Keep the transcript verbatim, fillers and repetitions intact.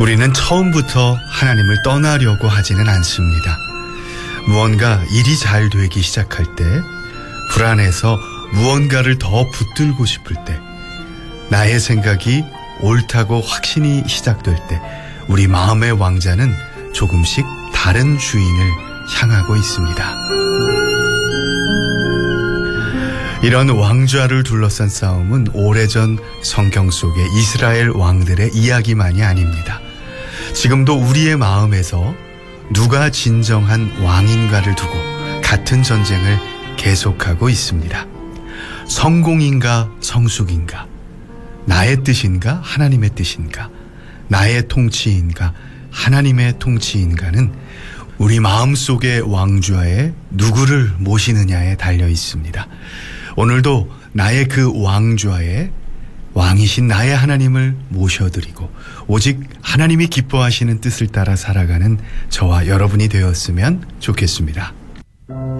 우리는 처음부터 하나님을 떠나려고 하지는 않습니다. 무언가 일이 잘 되기 시작할 때, 불안해서 무언가를 더 붙들고 싶을 때, 나의 생각이 옳다고 확신이 시작될 때, 우리 마음의 왕자는 조금씩 다른 주인을 향하고 있습니다. 이런 왕좌를 둘러싼 싸움은 오래전 성경 속의 이스라엘 왕들의 이야기만이 아닙니다. 지금도 우리의 마음에서 누가 진정한 왕인가를 두고 같은 전쟁을 계속하고 있습니다. 성공인가 성숙인가, 나의 뜻인가 하나님의 뜻인가, 나의 통치인가 하나님의 통치인가는 우리 마음속의 왕좌에 누구를 모시느냐에 달려 있습니다. 오늘도 나의 그 왕좌에 왕이신 나의 하나님을 모셔드리고 오직 하나님이 기뻐하시는 뜻을 따라 살아가는 저와 여러분이 되었으면 좋겠습니다.